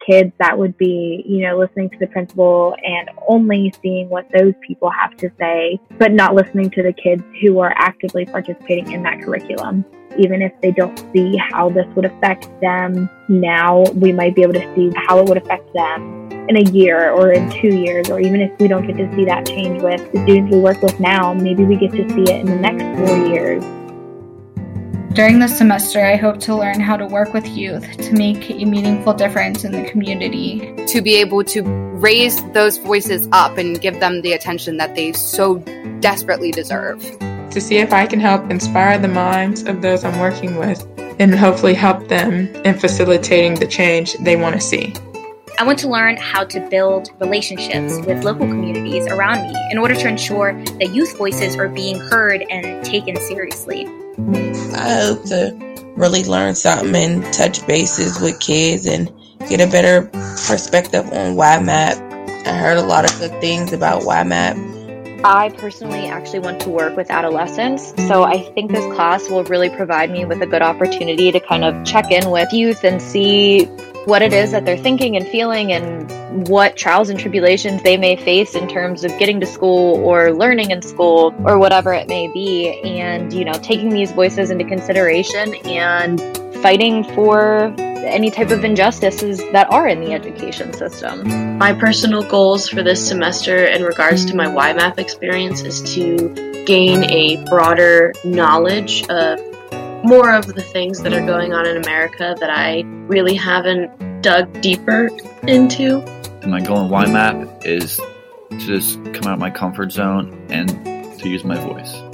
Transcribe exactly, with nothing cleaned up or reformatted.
kids, that would be, you know, listening to the principal and only seeing what those people have to say, but not listening to the kids who are actively participating in that curriculum. Even if they don't see how this would affect them now, we might be able to see how it would affect them in a year or in two years, or even if we don't get to see that change with the students we work with now, maybe we get to see it in the next four years. During this semester, I hope to learn how to work with youth to make a meaningful difference in the community. To be able to raise those voices up and give them the attention that they so desperately deserve. To see if I can help inspire the minds of those I'm working with and hopefully help them in facilitating the change they want to see. I want to learn how to build relationships with local communities around me in order to ensure that youth voices are being heard and taken seriously. I hope to really learn something and touch bases with kids and get a better perspective on Y M A P. I heard a lot of good things about Y M A P. I personally actually want to work with adolescents, so I think this class will really provide me with a good opportunity to kind of check in with youth and see what it is that they're thinking and feeling and what trials and tribulations they may face in terms of getting to school or learning in school or whatever it may be, and, you know, taking these voices into consideration and fighting for any type of injustices that are in the education system. My personal goals for this semester in regards to my Y M A P experience is to gain a broader knowledge of more of the things that are going on in America that I really haven't dug deeper into. My goal in Y M A P is to just come out of my comfort zone and to use my voice.